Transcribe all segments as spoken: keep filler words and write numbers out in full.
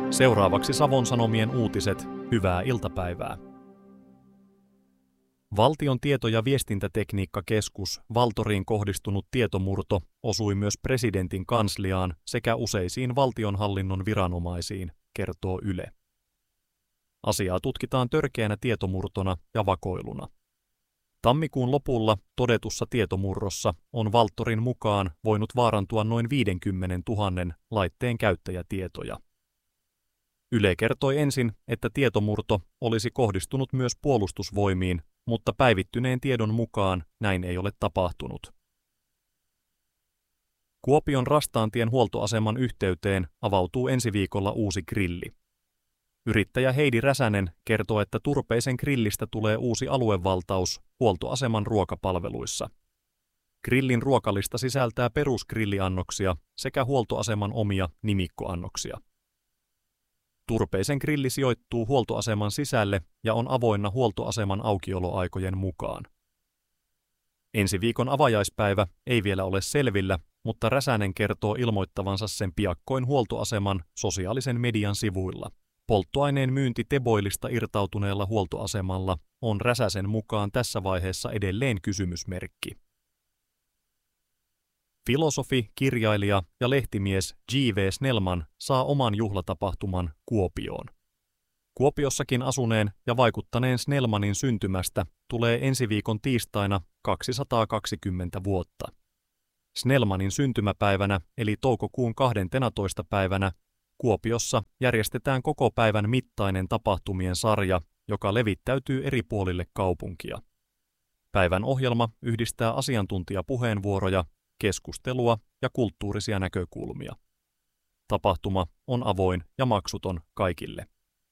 Seuraavaksi Savon Sanomien uutiset. Hyvää iltapäivää. Valtion tieto- ja viestintätekniikkakeskus Valtoriin kohdistunut tietomurto osui myös presidentin kansliaan sekä useisiin valtionhallinnon viranomaisiin, kertoo Yle. Asiaa tutkitaan törkeänä tietomurtona ja vakoiluna. Tammikuun lopulla todetussa tietomurrossa on Valtorin mukaan voinut vaarantua noin viisikymmentätuhatta laitteen käyttäjätietoja. Yle kertoi ensin, että tietomurto olisi kohdistunut myös puolustusvoimiin, mutta päivittyneen tiedon mukaan näin ei ole tapahtunut. Kuopion Rastaantien huoltoaseman yhteyteen avautuu ensi viikolla uusi grilli. Yrittäjä Heidi Räsänen kertoo, että Turpeisen grillistä tulee uusi aluevaltaus huoltoaseman ruokapalveluissa. Grillin ruokalista sisältää perusgrilliannoksia sekä huoltoaseman omia nimikkoannoksia. Turpeisen grilli sijoittuu huoltoaseman sisälle ja on avoinna huoltoaseman aukioloaikojen mukaan. Ensi viikon avajaispäivä ei vielä ole selvillä, mutta Räsänen kertoo ilmoittavansa sen piakkoin huoltoaseman sosiaalisen median sivuilla. Polttoaineen myynti Teboilista irtautuneella huoltoasemalla on Räsäsen mukaan tässä vaiheessa edelleen kysymysmerkki. Filosofi, kirjailija ja lehtimies J V Snellman saa oman juhlatapahtuman Kuopioon. Kuopiossakin asuneen ja vaikuttaneen Snellmanin syntymästä tulee ensi viikon tiistaina kaksisataakaksikymmentä vuotta. Snellmanin syntymäpäivänä eli toukokuun kahdenteentoista päivänä Kuopiossa järjestetään koko päivän mittainen tapahtumien sarja, joka levittäytyy eri puolille kaupunkia. Päivän ohjelma yhdistää asiantuntijapuheenvuoroja, keskustelua ja kulttuurisia näkökulmia. Tapahtuma on avoin ja maksuton kaikille.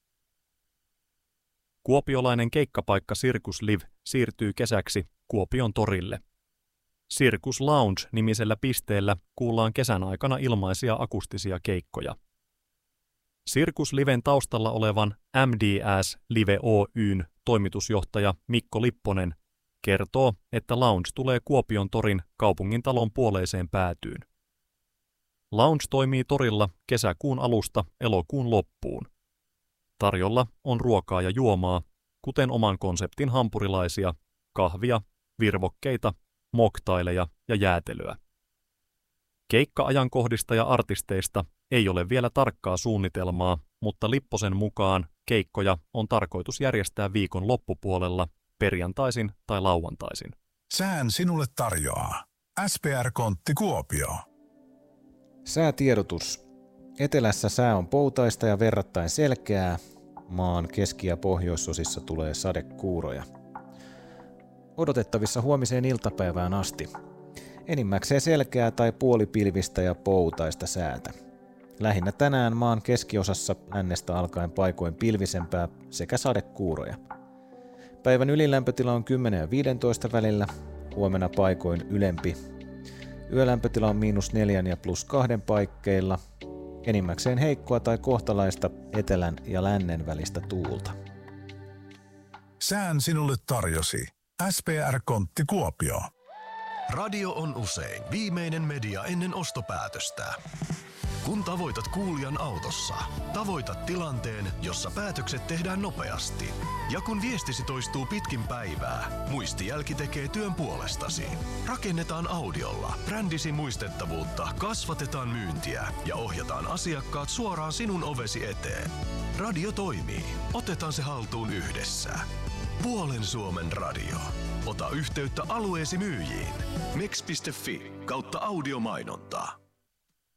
Kuopiolainen keikkapaikka Circus Live siirtyy kesäksi Kuopion torille. Circus Lounge-nimisellä pisteellä kuullaan kesän aikana ilmaisia akustisia keikkoja. Circus Liven taustalla olevan M D S Live Oy:n toimitusjohtaja Mikko Lipponen kertoo, että Lounge tulee Kuopion torin kaupungintalon puoleiseen päätyyn. Lounge toimii torilla kesäkuun alusta elokuun loppuun. Tarjolla on ruokaa ja juomaa, kuten oman konseptin hampurilaisia, kahvia, virvokkeita, moktaileja ja jäätelöä. Keikka-ajankohdista ja artisteista ei ole vielä tarkkaa suunnitelmaa, mutta Lipposen mukaan keikkoja on tarkoitus järjestää viikon loppupuolella perjantaisin tai lauantaisin. Sään sinulle tarjoaa S P R-kontti Kuopio. Säätiedotus. Etelässä sää on poutaista ja verrattain selkeää. Maan keski- ja pohjoisosissa tulee sadekuuroja. Odotettavissa huomiseen iltapäivään asti. Enimmäkseen selkeää tai puolipilvistä ja poutaista säätä. Lähinnä tänään maan keskiosassa lännestä alkaen paikoin pilvisempää sekä sadekuuroja. Päivän ylilämpötila on kymmenen ja viisitoista välillä, huomenna paikoin ylempi. Yölämpötila on miinus neljän ja plus kahden paikkeilla, enimmäkseen heikkoa tai kohtalaista etelän ja lännen välistä tuulta. Sään sinulle tarjosi S P R-kontti Kuopio. Radio on usein viimeinen media ennen ostopäätöstä. Kun tavoitat kuulijan autossa, tavoitat tilanteen, jossa päätökset tehdään nopeasti. Ja kun viestisi toistuu pitkin päivää, muistijälki tekee työn puolestasi. Rakennetaan audiolla brändisi muistettavuutta, kasvatetaan myyntiä ja ohjataan asiakkaat suoraan sinun ovesi eteen. Radio toimii. Otetaan se haltuun yhdessä. Puolen Suomen radio. Ota yhteyttä alueesi myyjiin. mix piste fi kautta audiomainontaa.